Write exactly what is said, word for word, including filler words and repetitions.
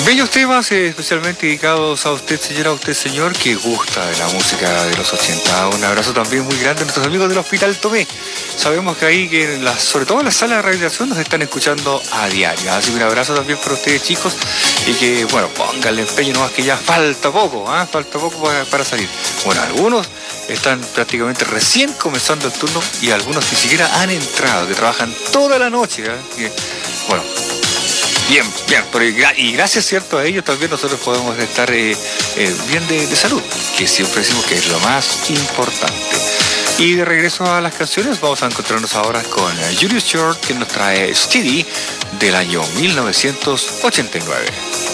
Bellos temas, eh, especialmente dedicados a usted, señora, a usted, señor, que gusta de la música de los ochenta. Un abrazo también muy grande a nuestros amigos del Hospital Tomé. Sabemos que ahí, que en las, sobre todo en las salas de rehabilitación, nos están escuchando a diario. Así que un abrazo también para ustedes, chicos, y que, bueno, pónganle empeño, nomás que ya falta poco, ¿eh? falta poco para, para salir. Bueno, algunos están prácticamente recién comenzando el turno y algunos ni siquiera han entrado, que trabajan toda la noche. ¿eh? Que, bueno, bien, bien, pero y gracias, cierto, a ellos también nosotros podemos estar eh, eh, bien de, de salud, que siempre decimos que es lo más importante. Y de regreso a las canciones, vamos a encontrarnos ahora con Julius Short, que nos trae Steady del año mil novecientos ochenta y nueve.